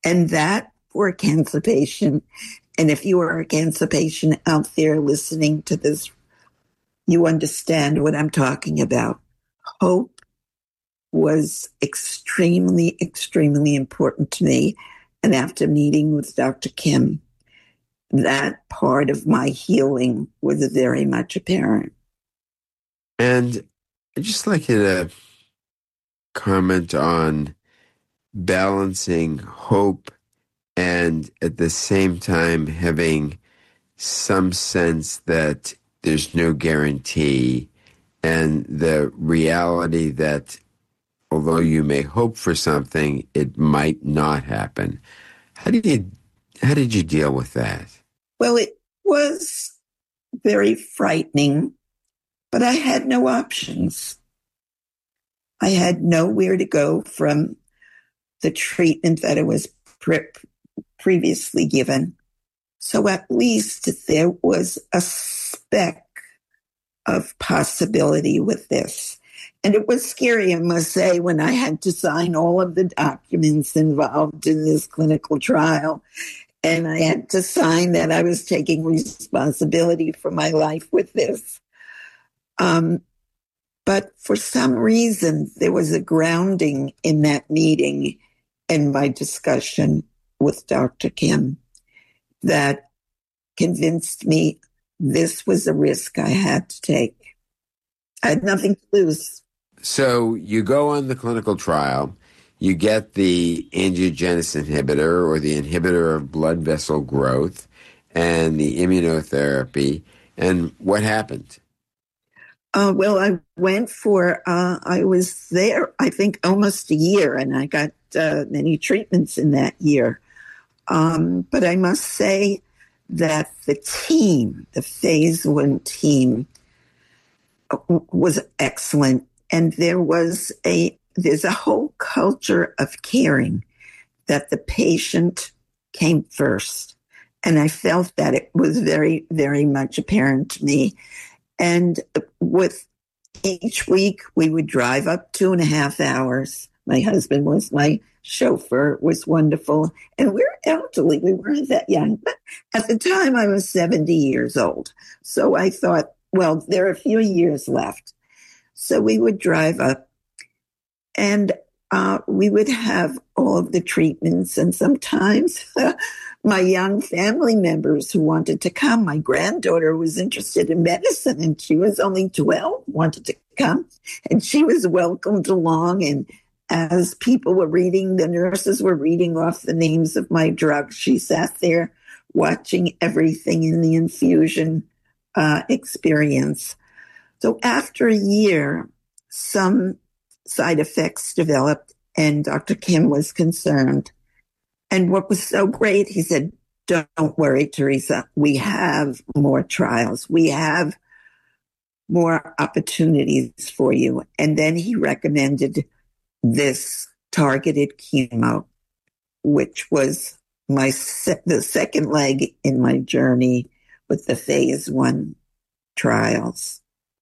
And that for a cancer patient, and if you are a cancer patient out there listening to this, you understand what I'm talking about. Hope was extremely, extremely important to me. And after meeting with Dr. Kim, that part of my healing was very much apparent. And I'd just like you to comment on balancing hope and at the same time having some sense that there's no guarantee, and the reality that although you may hope for something, it might not happen. How did you deal with that? Well, it was very frightening, but I had no options. I had nowhere to go from the treatment that I was previously given. So at least there was a speck of possibility with this. And it was scary, I must say, when I had to sign all of the documents involved in this clinical trial. And I had to sign that I was taking responsibility for my life with this. But for some reason, there was a grounding in that meeting and my discussion with Dr. Kim that convinced me this was a risk I had to take. I had nothing to lose. So you go on the clinical trial, you get the angiogenesis inhibitor or the inhibitor of blood vessel growth and the immunotherapy. And what happened? Well, I went for, I was there, I think, almost a year, and I got many treatments in that year. But I must say that the team, the phase 1 team, was excellent. And there's a whole culture of caring that the patient came first. And I felt that it was very, very much apparent to me. And with each week, we would drive up 2.5 hours. My husband was my chauffeur. It was wonderful. And we were elderly. We weren't that young. But at the time, I was 70 years old. So I thought, well, there are a few years left. So we would drive up and we would have all of the treatments. And sometimes my young family members who wanted to come, my granddaughter was interested in medicine and she was only 12, wanted to come. And she was welcomed along. And as people were reading, the nurses were reading off the names of my drugs, she sat there watching everything in the infusion experience. So after a year, some side effects developed and Dr. Kim was concerned. And what was so great, he said, don't worry, Teresa, we have more trials. We have more opportunities for you. And then he recommended this targeted chemo, which was the second leg in my journey with the phase 1 trials.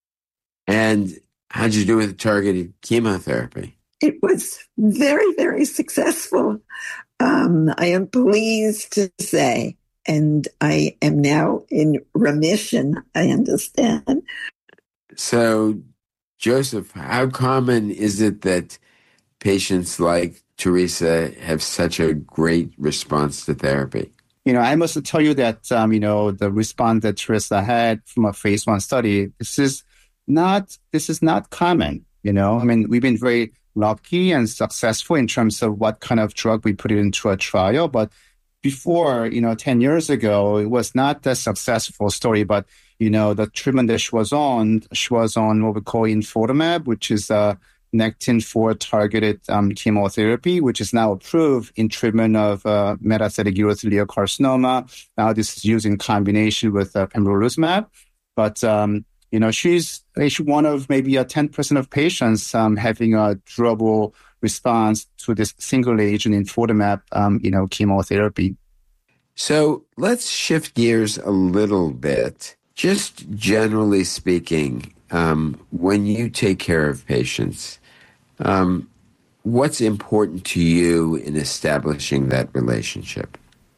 And how'd you do with the targeted chemotherapy? It was very, very successful. I am pleased to say, and I am now in remission, I understand. So, Joseph, how common is it that patients like Teresa have such a great response to therapy? I must tell you that, the response that Teresa had from a phase 1 study, this is not common, we've been very lucky and successful in terms of what kind of drug we put it into a trial. But before, 10 years ago, it was not a successful story. But, the treatment that she was on what we call enfortumab, which is a Nectin-4 targeted chemotherapy, which is now approved in treatment of metastatic urothelial carcinoma. Now this is used in combination with pembrolizumab. But, she's one of maybe 10% of patients having a durable response to this single agent enfortumab, chemotherapy. So let's shift gears a little bit. Just generally speaking, when you take care of patients, what's important to you in establishing that relationship?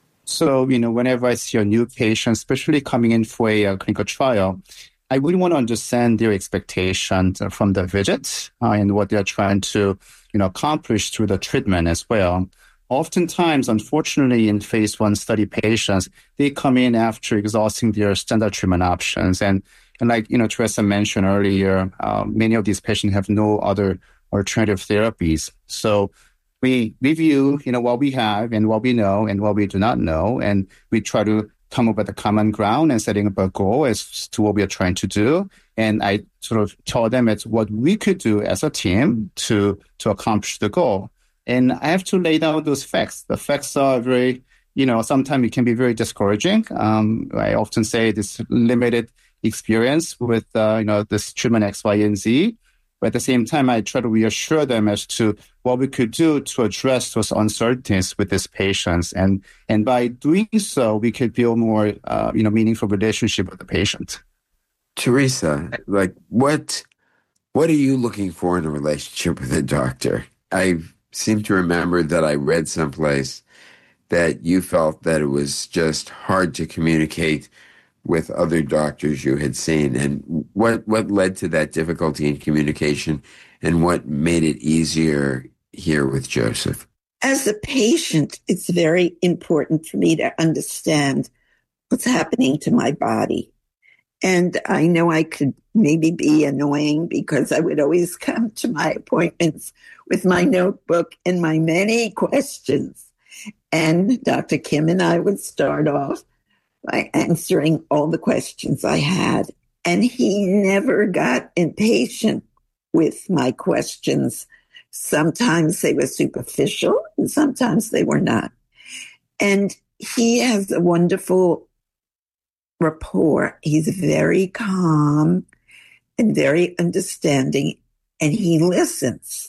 So, whenever I see a new patient, especially coming in for a clinical trial, I really want to understand their expectations from the visit and what they're trying to, accomplish through the treatment as well. Oftentimes, unfortunately, in phase 1 study patients, they come in after exhausting their standard treatment options. And like, Teresa mentioned earlier, many of these patients have no other alternative therapies. So we review, what we have and what we know and what we do not know. And we try to come up with a common ground and setting up a goal as to what we are trying to do. And I sort of tell them it's what we could do as a team to accomplish the goal. And I have to lay down those facts. The facts are very, sometimes it can be very discouraging. I often say this limited experience with, this treatment X, Y, and Z. But at the same time, I try to reassure them as to what we could do to address those uncertainties with these patients. And by doing so, we could build more, meaningful relationship with the patient. Teresa, what are you looking for in a relationship with a doctor? I seem to remember that I read someplace that you felt that it was just hard to communicate with other doctors you had seen. And what led to that difficulty in communication, and what made it easier here with Joseph? As a patient, it's very important for me to understand what's happening to my body. And I know I could maybe be annoying because I would always come to my appointments with my notebook and my many questions. And Dr. Kim and I would start off by answering all the questions I had. And he never got impatient with my questions. Sometimes they were superficial and sometimes they were not. And he has a wonderful rapport. He's very calm and very understanding, and he listens.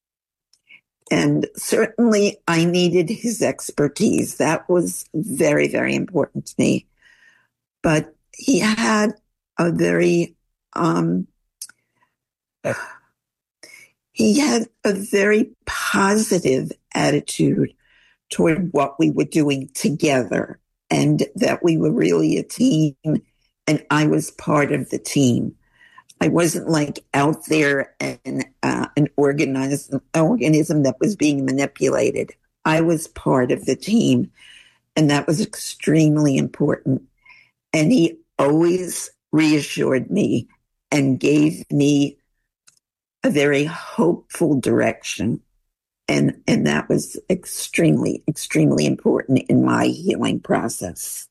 And certainly I needed his expertise. That was very, very important to me. But he had a very, positive attitude toward what we were doing together, and that we were really a team, and I was part of the team. I wasn't like out there and an organism that was being manipulated. I was part of the team, and that was extremely important. And he always reassured me and gave me a very hopeful direction. And that was extremely, extremely important in my healing process.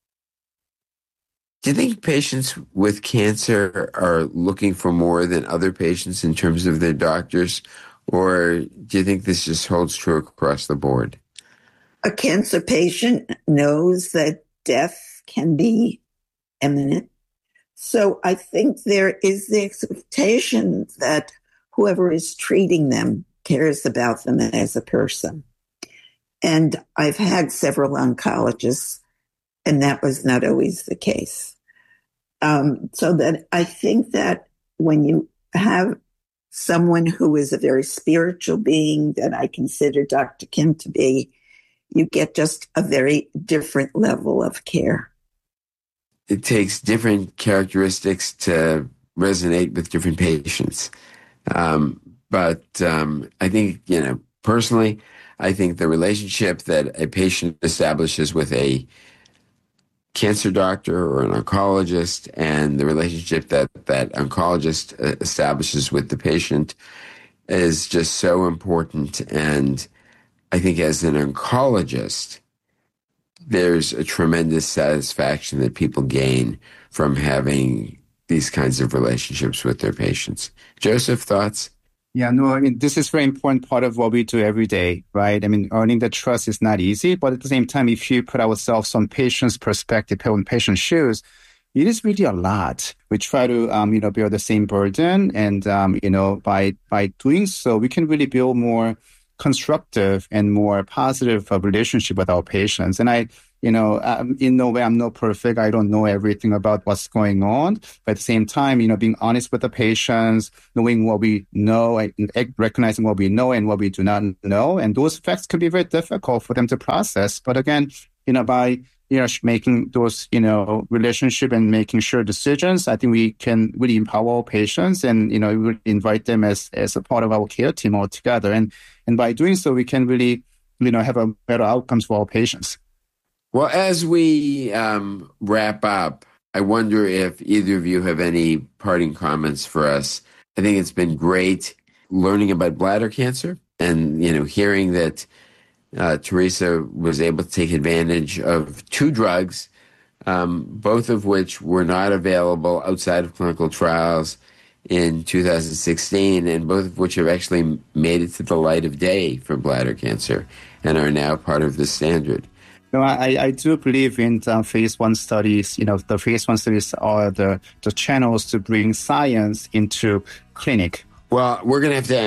Do you think patients with cancer are looking for more than other patients in terms of their doctors? Or do you think this just holds true across the board? A cancer patient knows that death can be imminent. So I think there is the expectation that whoever is treating them cares about them as a person. And I've had several oncologists, and that was not always the case. So that I think that when you have someone who is a very spiritual being that I consider Dr. Kim to be, you get just a very different level of care. It takes different characteristics to resonate with different patients. But I think, personally, I think the relationship that a patient establishes with a cancer doctor or an oncologist, and the relationship that oncologist establishes with the patient is just so important. And I think as an oncologist, there's a tremendous satisfaction that people gain from having these kinds of relationships with their patients. Joseph, thoughts? Yeah, no, I mean, this is a very important part of what we do every day, right? I mean, earning the trust is not easy, but at the same time, if you put ourselves on patient's perspective, on patient's shoes, it is really a lot. We try to, bear the same burden. And, by doing so, we can really build more constructive and more positive relationship with our patients. And in no way I'm not perfect. I don't know everything about what's going on. But at the same time, being honest with the patients, knowing what we know, and recognizing what we know and what we do not know. And those facts can be very difficult for them to process. But again, by making those, relationship and making sure decisions, I think we can really empower our patients and, we invite them as a part of our care team altogether. And by doing so, we can really, have a better outcomes for our patients. Well, as we wrap up, I wonder if either of you have any parting comments for us. I think it's been great learning about bladder cancer and, hearing that Teresa was able to take advantage of 2 drugs, both of which were not available outside of clinical trials in 2016, and both of which have actually made it to the light of day for bladder cancer and are now part of the standard. No, I do believe in phase 1 studies. The phase 1 studies are the channels to bring science into clinic. Well, we're going to have to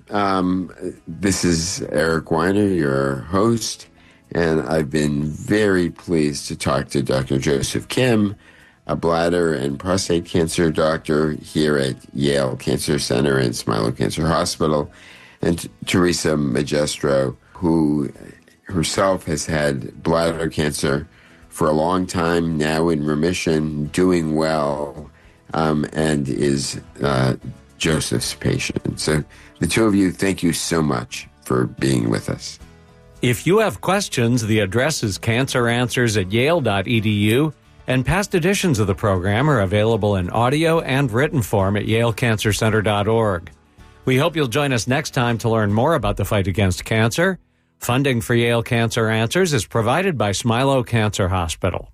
end. This is Eric Weiner, your host, and I've been very pleased to talk to Dr. Joseph Kim, a bladder and prostate cancer doctor here at Yale Cancer Center and Smilow Cancer Hospital, and Teresa Magistro, who herself has had bladder cancer for a long time, now in remission, doing well, and is Joseph's patient. So the 2 of you, thank you so much for being with us. If you have questions, the address is canceranswers@yale.edu, and past editions of the program are available in audio and written form at yalecancercenter.org. We hope you'll join us next time to learn more about the fight against cancer. Funding for Yale Cancer Answers is provided by Smilow Cancer Hospital.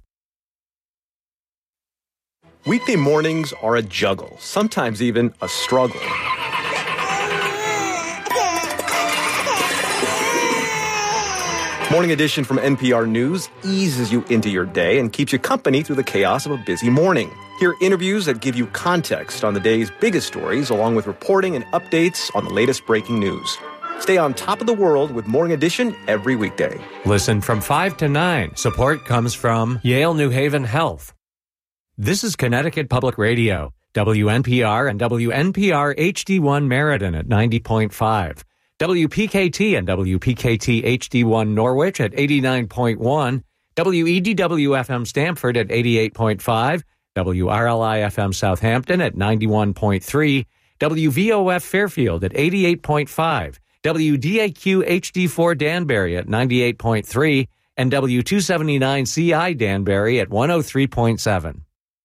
Weekday mornings are a juggle, sometimes even a struggle. Morning Edition from NPR News eases you into your day and keeps you company through the chaos of a busy morning. Hear interviews that give you context on the day's biggest stories, along with reporting and updates on the latest breaking news. Stay on top of the world with Morning Edition every weekday. Listen from 5 to 9. Support comes from Yale New Haven Health. This is Connecticut Public Radio, WNPR and WNPR HD1 Meriden at 90.5, WPKT and WPKT HD1 Norwich at 89.1, WEDW-FM Stamford at 88.5, WRLI-FM Southampton at 91.3, WVOF Fairfield at 88.5, WDAQ HD4 Danbury at 98.3, and W279CI Danbury at 103.7.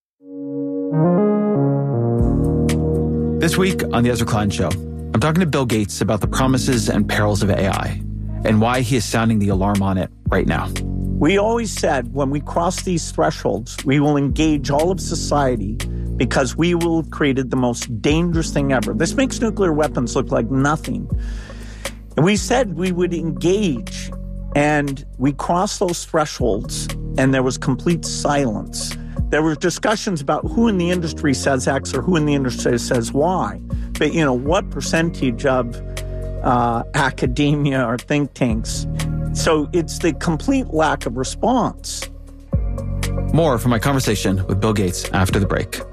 This week on The Ezra Klein Show, I'm talking to Bill Gates about the promises and perils of AI and why he is sounding the alarm on it right now. We always said when we cross these thresholds, we will engage all of society because we will have created the most dangerous thing ever. This makes nuclear weapons look like nothing. And we said we would engage, and we crossed those thresholds, and there was complete silence. There were discussions about who in the industry says X or who in the industry says Y. But, what percentage of academia or think tanks? So it's the complete lack of response. More from my conversation with Bill Gates after the break.